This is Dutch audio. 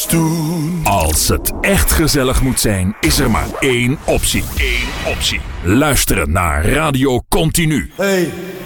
doen. Als het echt gezellig moet zijn, is er maar één optie. Luisteren naar Radio Continu. Hey,